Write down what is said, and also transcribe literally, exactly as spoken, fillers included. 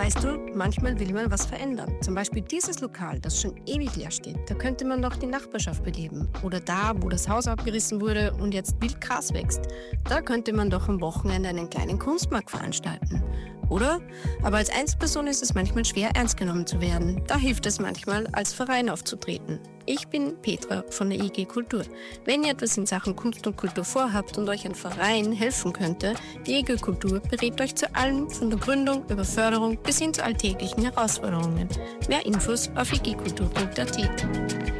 Weißt du, manchmal will man was verändern. Zum Beispiel dieses Lokal, das schon ewig leer steht. Da könnte man doch die Nachbarschaft beleben. Oder da, wo das Haus abgerissen wurde und jetzt wild Gras wächst. Da könnte man doch am Wochenende einen kleinen Kunstmarkt veranstalten. Oder? Aber als Einzelperson ist es manchmal schwer, ernst genommen zu werden. Da hilft es manchmal, als Verein aufzutreten. Ich bin Petra von der I G Kultur. Wenn ihr etwas in Sachen Kunst und Kultur vorhabt und euch ein Verein helfen könnte, die I G Kultur berät euch zu allem, von der Gründung über Förderung bis hin zu alltäglichen Herausforderungen. Mehr Infos auf i g kultur punkt a t.